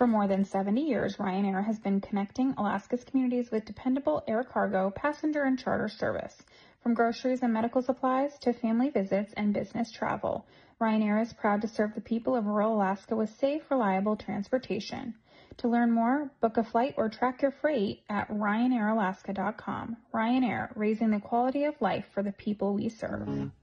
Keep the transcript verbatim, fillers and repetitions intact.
For more than seventy years, Ryanair has been connecting Alaska's communities with dependable air cargo, passenger, and charter service. From groceries and medical supplies to family visits and business travel, Ryanair is proud to serve the people of rural Alaska with safe, reliable transportation. To learn more, book a flight or track your freight at ryanair alaska dot com. Ryanair, raising the quality of life for the people we serve.